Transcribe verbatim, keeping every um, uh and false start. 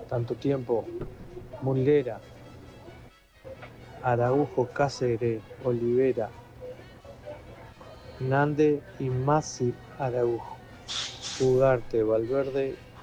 tanto tiempo, Mulguera, Araujo, Cáceres, Olivera, Nande y Masip Araujo, Ugarte, Valverde